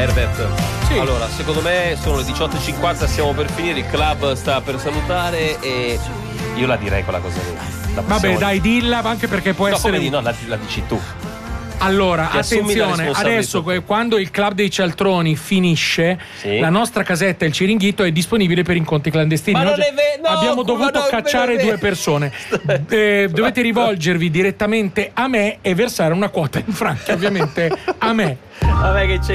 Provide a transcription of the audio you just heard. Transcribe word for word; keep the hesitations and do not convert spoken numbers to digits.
Herbert, Sì. allora secondo me sono le diciotto e cinquanta, stiamo per finire, il club sta per salutare e io la direi quella cosa lì. La Vabbè, possiamo- dai, dilla, anche perché può No, essere. come di no, la, la dici tu. Allora, Ti assumi la attenzione, responsabilità adesso tu. que- quando il Club dei Cialtroni finisce, Sì. la nostra casetta, il Ciringhito, è disponibile per incontri clandestini. Ma non Oggi è ve- no, abbiamo culo, dovuto no, cacciare non è due vero. persone. Eh, dovete rivolgervi direttamente a me e versare una quota in franchi, ovviamente a me. Vabbè che c'è